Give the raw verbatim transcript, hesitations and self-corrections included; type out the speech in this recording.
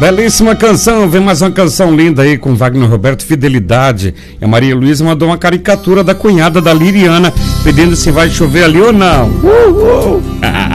Belíssima canção, vem mais uma canção linda aí com Wagner Roberto, Fidelidade. E a Maria Luísa mandou uma caricatura da cunhada da Liriana, pedindo se vai chover ali ou não. Uh, uh.